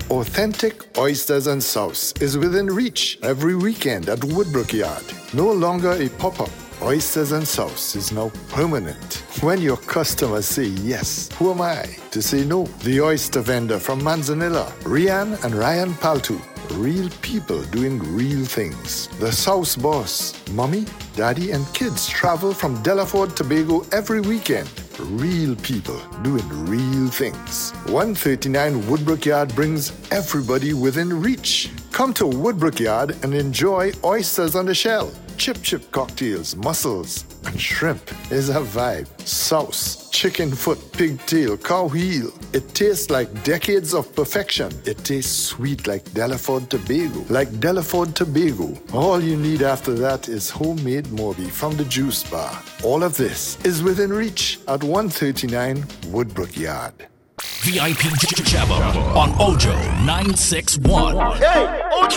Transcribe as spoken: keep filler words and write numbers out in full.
Authentic oysters and sauce is within reach every weekend at Woodbrook Yard. No longer a pop-up. Oysters and sauce is now permanent. When your customers say yes, who am I to say no? The oyster vendor from Manzanilla, Rian and Ryan Paltu. Real people doing real things. The Sauce Boss. Mommy, Daddy, and kids travel from Delaford, Tobago every weekend. Real people doing real things. one thirty-nine Woodbrook Yard brings everybody within reach. Come to Woodbrook Yard and enjoy oysters on the shell. Chip chip cocktails, mussels, and shrimp is a vibe. Sauce, chicken foot, pigtail, cow heel. It tastes like decades of perfection. It tastes sweet like Delaford Tobago. Like Delaford Tobago. All you need after that is homemade Morby from the juice bar. All of this is within reach at one thirty-nine Woodbrook Yard. V I P Jabba on Ojo nine six one. Hey, Ojo!